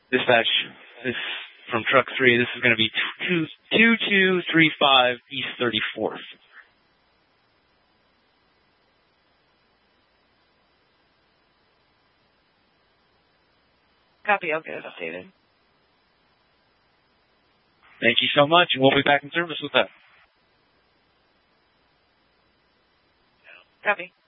Dispatch, this from truck 3, this is going to be 2235 East 34th. Copy, I'll get it updated. Thank you so much, and we'll be back in service with that. Copy.